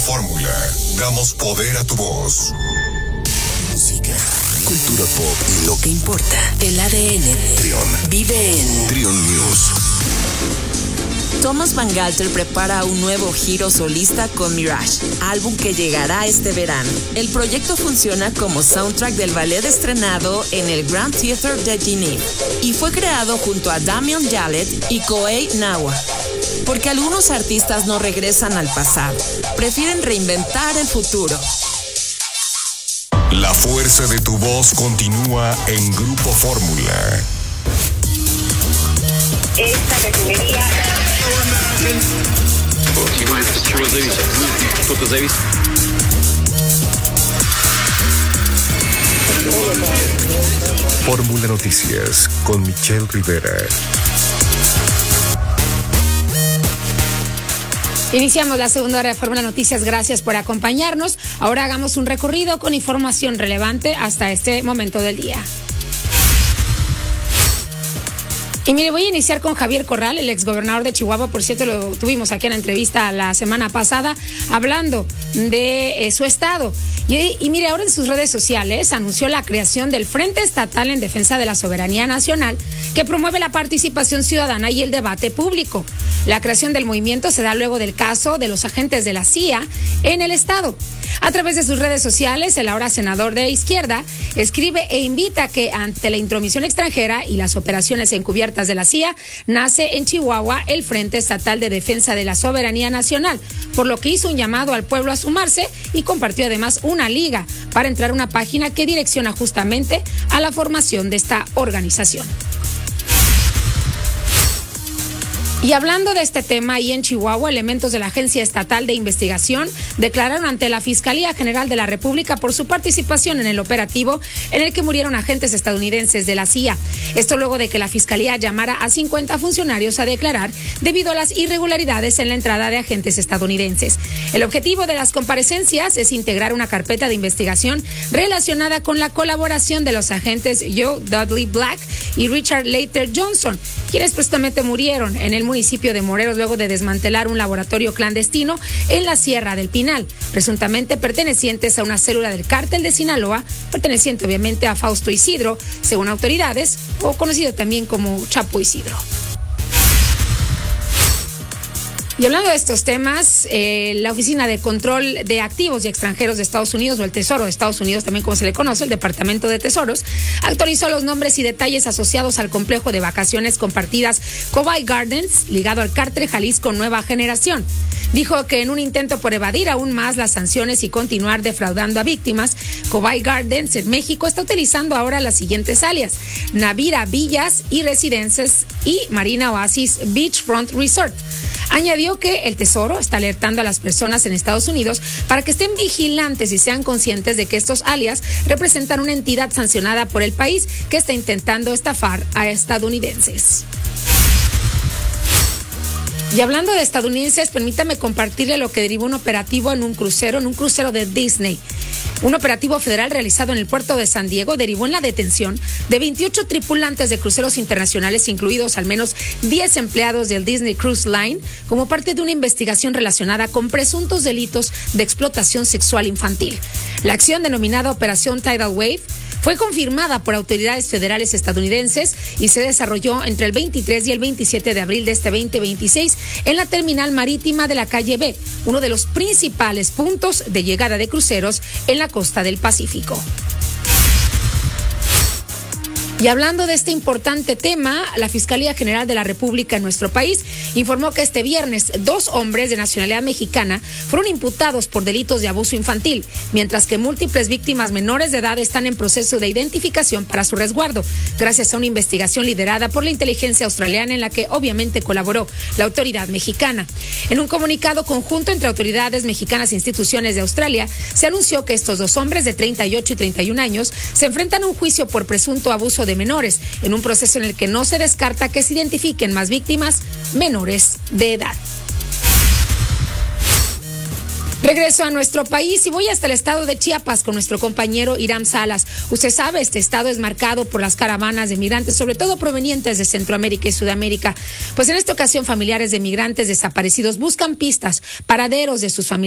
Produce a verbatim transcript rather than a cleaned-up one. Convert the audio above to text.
Fórmula, damos poder a tu voz. Música, cultura pop y lo que importa. El A D N de Trion vive en Trion News. Thomas Bangalter prepara un nuevo giro solista con Mirage, álbum que llegará este verano. El proyecto funciona como soundtrack del ballet estrenado en el Grand Theatre de Geneva y fue creado junto a Damien Jallet y Koei Nawa. Porque algunos artistas no regresan al pasado, prefieren reinventar el futuro. La fuerza de tu voz continúa en Grupo Fórmula. Esta refinería. Fórmula Noticias con Michelle Rivera. Iniciamos la segunda hora de Fórmula Noticias. Gracias por acompañarnos. Ahora hagamos un recorrido con información relevante hasta este momento del día. Y mire, voy a iniciar con Javier Corral, el exgobernador de Chihuahua. Por cierto, lo tuvimos aquí en la entrevista la semana pasada, hablando de eh, su estado. Y, y mire, ahora en sus redes sociales anunció la creación del Frente Estatal en Defensa de la Soberanía Nacional, que promueve la participación ciudadana y el debate público. La creación del movimiento se da luego del caso de los agentes de la C I A en el estado. A través de sus redes sociales, el ahora senador de izquierda escribe e invita que ante la intromisión extranjera y las operaciones encubiertas de la C I A, nace en Chihuahua el Frente Estatal de Defensa de la Soberanía Nacional, por lo que hizo un llamado al pueblo a sumarse y compartió además una liga para entrar a una página que direcciona justamente a la formación de esta organización. Y hablando de este tema, ahí en Chihuahua, elementos de la Agencia Estatal de Investigación declararon ante la Fiscalía General de la República por su participación en el operativo en el que murieron agentes estadounidenses de la C I A. Esto luego de que la Fiscalía llamara a cincuenta funcionarios a declarar debido a las irregularidades en la entrada de agentes estadounidenses. El objetivo de las comparecencias es integrar una carpeta de investigación relacionada con la colaboración de los agentes Joe Dudley Black y Richard Leiter Johnson, quienes presuntamente murieron en el municipio de Morelos luego de desmantelar un laboratorio clandestino en la Sierra del Pinal, presuntamente pertenecientes a una célula del cártel de Sinaloa, perteneciente obviamente a Fausto Isidro, según autoridades, o conocido también como Chapo Isidro. Y hablando de estos temas, eh, la Oficina de Control de Activos y Extranjeros de Estados Unidos, o el Tesoro de Estados Unidos, también como se le conoce, el Departamento de Tesoros, actualizó los nombres y detalles asociados al complejo de vacaciones compartidas Cobay Gardens, ligado al cártel Jalisco Nueva Generación. Dijo que en un intento por evadir aún más las sanciones y continuar defraudando a víctimas, Cobay Gardens en México está utilizando ahora las siguientes alias: Navira Villas y Residences y Marina Oasis Beachfront Resort. Añadió que el Tesoro está alertando a las personas en Estados Unidos para que estén vigilantes y sean conscientes de que estos alias representan una entidad sancionada por el país que está intentando estafar a estadounidenses. Y hablando de estadounidenses, permítame compartirle lo que derivó un operativo en un crucero, en un crucero de Disney. Un operativo federal realizado en el puerto de San Diego derivó en la detención de veintiocho tripulantes de cruceros internacionales, incluidos al menos diez empleados del Disney Cruise Line, como parte de una investigación relacionada con presuntos delitos de explotación sexual infantil. La acción, denominada Operación Tidal Wave, fue confirmada por autoridades federales estadounidenses y se desarrolló entre el veintitrés y el veintisiete de abril de este veinte veintiséis en la terminal marítima de la calle B, uno de los principales puntos de llegada de cruceros en la costa del Pacífico. Y hablando de este importante tema, la Fiscalía General de la República en nuestro país informó que este viernes dos hombres de nacionalidad mexicana fueron imputados por delitos de abuso infantil, mientras que múltiples víctimas menores de edad están en proceso de identificación para su resguardo, gracias a una investigación liderada por la inteligencia australiana en la que obviamente colaboró la autoridad mexicana. En un comunicado conjunto entre autoridades mexicanas e instituciones de Australia, se anunció que estos dos hombres de treinta y ocho y treinta y un años se enfrentan a un juicio por presunto abuso de de menores, en un proceso en el que no se descarta que se identifiquen más víctimas menores de edad. Regreso a nuestro país y voy hasta el estado de Chiapas con nuestro compañero Iram Salas. Usted sabe, este estado es marcado por las caravanas de migrantes, sobre todo provenientes de Centroamérica y Sudamérica. Pues en esta ocasión, familiares de migrantes desaparecidos buscan pistas, paraderos de sus familiares